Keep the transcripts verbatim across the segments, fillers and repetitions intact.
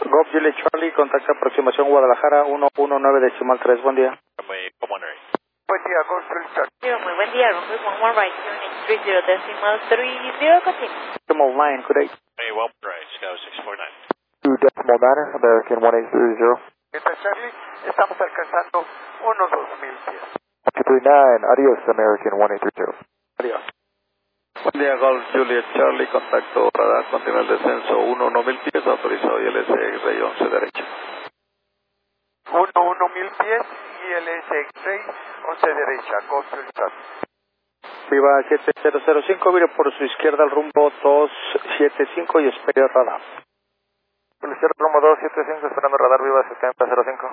Golf Juliet Charlie, contacta aproximación Guadalajara uno uno nueve decimal tres, buen día. Buen día, Golf Juliet Charlie. Zero, muy buen día, runway one one right, three zero decimal three zero, continue. Decimal nine, good day. Hey, one right, Scout six four nine. two decimal nine, American one eight three zero. Esta Charlie, estamos alcanzando uno dos mil pies. two three nine, adios, American one eight three zero. Adiós. Buen día, Golf Juliet Charlie, contacto radar, continúa el descenso uno uno mil pies, autorizado I L S X-Ray once derecha. uno uno mil pies y el S X-Ray once derecha, Golf Juliet Charlie. Viva siete cero cero cinco, vire por su izquierda al rumbo dos siete cinco y espere radar. Por la izquierda, rumbo dos siete cinco, esperando radar, viva setenta cero cinco.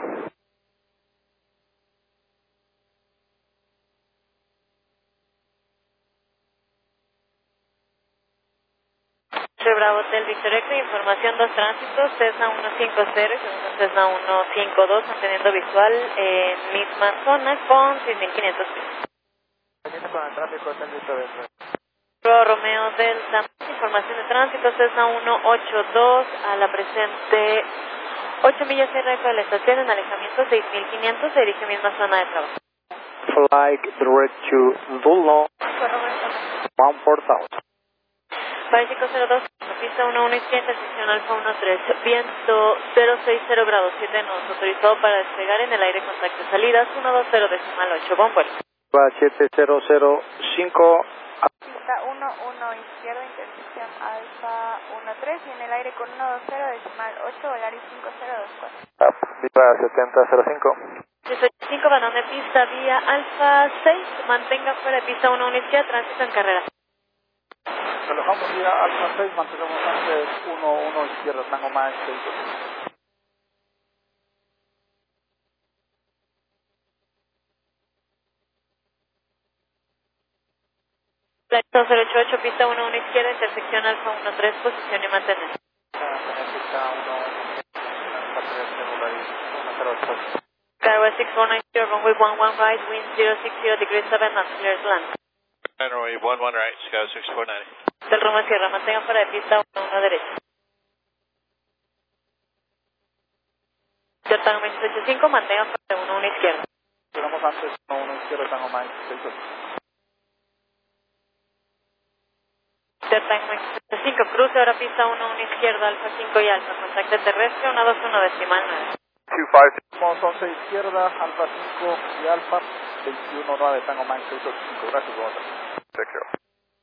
Bravo Hotel Victoria, información dos tránsitos, Cessna uno cinco cero, segundo Cessna uno cinco dos, manteniendo visual en misma zona con seis mil quinientos pies. Con el tráfico, está listo de Pro Romeo Delta, información de tránsito, Cessna uno ocho dos, a la presente ocho millas R F de la estación, en alejamiento seis mil quinientos, se dirige a misma zona de trabajo. Flight direct to Dulno, one four thousand. Para cinco cero dos, pista uno uno izquierda, sección Alfa uno tres, viento cero seis cero grados siete nos, autorizado para despegar en el aire contacto salidas uno dos cero decimal ocho, buen vuelo. siete cero cero cinco. Pista uno uno izquierda, intersección Alfa uno tres y en el aire con uno dos cero decimal ocho, Volaris cinco cero dos cuatro. Viva setenta cero cinco. dieciocho cinco, balón de pista vía Alfa seis, mantenga fuera de pista uno uno izquierda, tránsito en carrera. Relojamos vía Alfa seis, mantengamos antes uno uno izquierda, Tango Mike seis dos. Flight dos cero ocho ocho, pista uno uno izquierda, intersección Alfa uno tres, posición y mantener. Pista uno Alfa tres, uno cero ocho. Cargo six four nine zero, runway one one right, wind zero six zero degrees seven, and clear land. Runway one one right, Scout six four nine. Del rumbo a Sierra, mantenga fuera de pista uno uno derecha. Delta Tango Mike ocho cinco, mantenga fuera de uno uno izquierda. Llegamos antes uno uno izquierda, Tango Mike seis dos. Delta Tango Mike ocho cinco, cruce ahora pista uno uno izquierda, Alfa cinco y Alfa, contacto terrestre uno dos uno decimal nueve. two five. Vamos once izquierda, Alfa cinco y Alfa veintiuno nueve, Tango Mike seis ocho cinco. Gracias, Walter. Take care.